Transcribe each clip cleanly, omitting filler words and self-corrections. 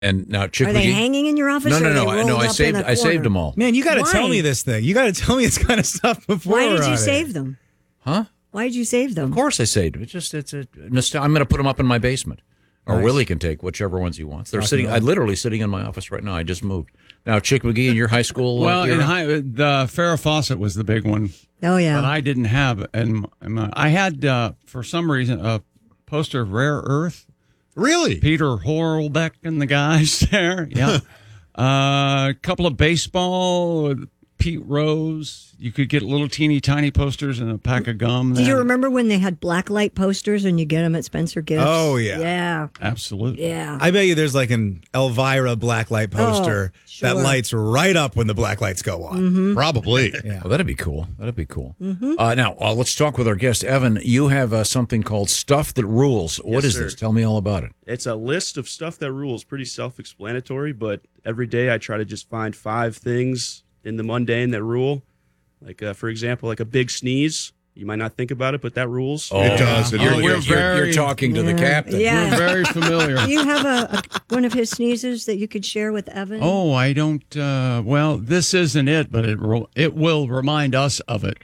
And now, Chick Are they McGee, hanging in your office? No, or are they no. rolled I up in a saved corner? them all. Man, you got to Why? tell me this thing. You got to tell me this kind of stuff before. Why did we're you on save it. them? Huh? Why did you save them? Of course I saved them. It's a I'm going to put them up in my basement. Or Nice. Willie can take whichever ones he wants. They're Awesome. sitting. I'm literally sitting in my office right now. I just moved. Now, Chick McGee, in your high school. Well, era? the Farrah Fawcett was the big one. Oh, yeah. But I didn't have, and I had for some reason a poster of Rare Earth. Really? Peter Horlbeck and the guys there. Yeah. A couple of baseball, Pete Rose. You could get little teeny tiny posters and a pack of gum. Do you remember when they had blacklight posters and you get them at Spencer Gifts? Oh, yeah. Yeah. Absolutely. Yeah. I bet you there's like an Elvira blacklight poster that sure. lights right up when the black lights go on. Mm-hmm. Probably. Yeah. Well, that'd be cool. Now, let's talk with our guest. Evan, you have something called Stuff That Rules. What is sir. this? Tell me all about it. It's a list of stuff that rules. Pretty self-explanatory, but every day I try to just find 5 things in the mundane that rule. Like, for example, like a big sneeze. You might not think about it, but that rules. It does. It really does. You're talking to the captain. Yeah. We're very familiar. Do you have one of his sneezes that you could share with Evan? Oh, I don't. Well, this isn't it, but it will remind us of it.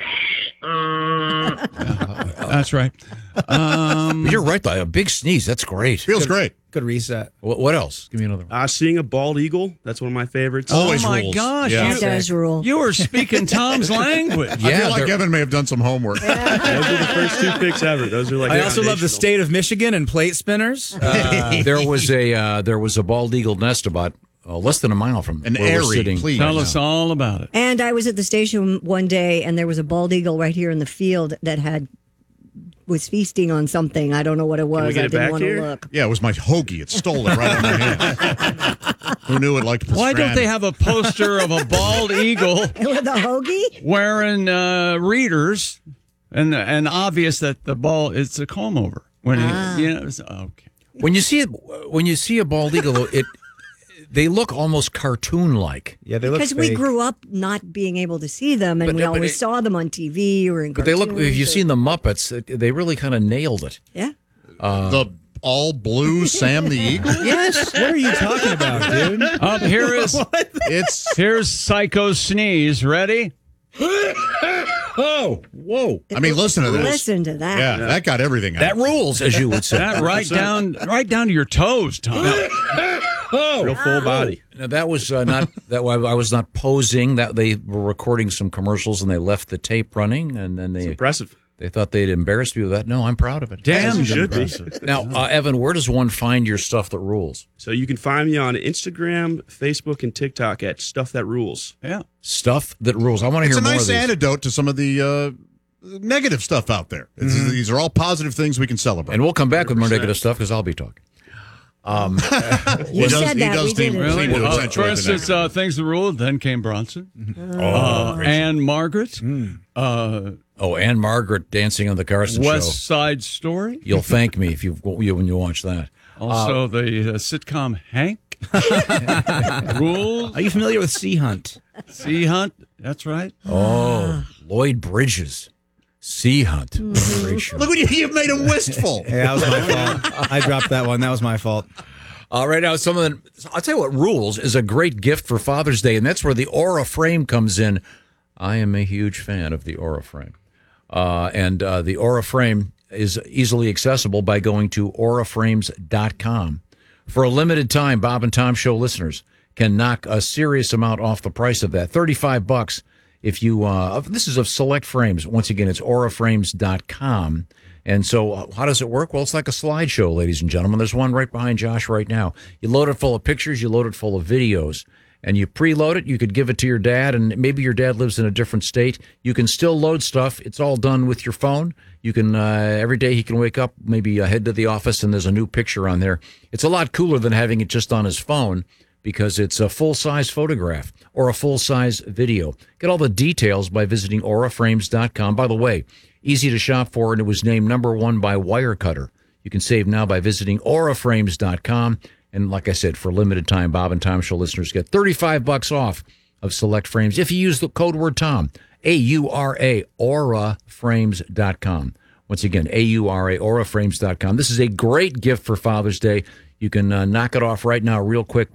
That's right. You're right, though. A big sneeze. That's great. Feels great. Good reset. What else? Give me another one. Seeing a bald eagle. That's one of my favorites. Always oh my rules. gosh! Yeah. That does rule. You were speaking Tom's language. I feel like they're- Evan may have done some homework. Those are the first 2 picks ever. Those are like I also love the foundational. state of Michigan and plate spinners. there was a bald eagle nest about less than a mile from An where we're airy, sitting. please. Tell us all about it. And I was at the station one day, and there was a bald eagle right here in the field that was feasting on something. I don't know what it was. we get I it didn't back want to here? look. Yeah, it was my hoagie. It stole it right out of my hand. Who knew it liked Why don't pastrami? they have a poster of a bald eagle With a hoagie? wearing readers, and obvious that the ball it's a comb over when okay. When you see a bald eagle, they look almost cartoon-like. Yeah, they look Because we fake. grew up not being able to see them, and But- we but always it- saw them on TV or in But they look. cartoons If you've or- seen the Muppets, they really kind of nailed it. Yeah. The all blue Sam the Eagle? Yes. What are you talking about, dude? Here's Psycho Sneeze. Ready? Oh, whoa! I mean, listen to this. Listen to that. Yeah, that got everything out. That rules, as you would say. That right down to your toes, Tom. Real full body. Now, that was not that. I was not posing. That they were recording some commercials and they left the tape running, and then they Impressive. they thought they'd embarrass me with that. No, I'm proud of it. Damn, You should impressive. be. Now, Evan, where does one find your Stuff That Rules? So you can find me on Instagram, Facebook, and TikTok at Stuff That Rules. Yeah. Stuff That Rules. I want to It's hear a more nice of these. antidote to some of the negative stuff out there. These are all positive things we can celebrate. And we'll come back with more negative stuff because I'll be talking. We said that. We did it. Really? seem to accentuate the First, it's Things the Rule. Then came Bronson. Oh, Anne Margaret. Anne Margaret dancing on the Carson West Show. Side Story. You'll thank me when you watch that. Also, the sitcom Hank. Rules. Are you familiar with Sea Hunt? Sea Hunt. That's right. Oh, Lloyd Bridges, Sea Hunt. Great show. Look what you made him wistful. Hey, that was my fault. I dropped that one. That was my fault. Right now, I'll tell you what rules is a great gift for Father's Day, and that's where the Aura frame comes in. I am a huge fan of the Aura frame. And the Aura frame is easily accessible by going to auraframes.com. For a limited time, Bob and Tom Show listeners can knock a serious amount off the price of that. $35 if you, this is of select frames. Once again, it's auraframes.com. And so how does it work? Well, it's like a slideshow, ladies and gentlemen. There's one right behind Josh right now. You load it full of pictures, you load it full of videos, and you preload it. You could give it to your dad, and maybe your dad lives in a different state. You can still load stuff. It's all done with your phone. You can, every day he can wake up, maybe head to the office, and there's a new picture on there. It's a lot cooler than having it just on his phone because it's a full-size photograph or a full-size video. Get all the details by visiting auraframes.com. By the way, easy to shop for, and it was named #1 by Wirecutter. You can save now by visiting auraframes.com. And like I said, for a limited time, Bob and Tom Show listeners get $35 off of select frames if you use the code word Tom, AURA, auraframes.com. Once again, AURA, auraframes.com. This is a great gift for Father's Day. You can knock it off right now, real quick.